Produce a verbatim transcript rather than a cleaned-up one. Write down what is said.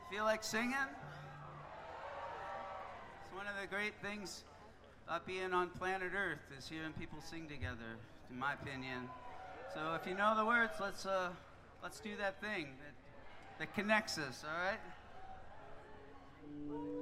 Feel like singing? It's one of the great things about being on planet Earth is hearing people sing together, in my opinion. So if you know the words, let's uh, let's do that thing that, that connects us, all right?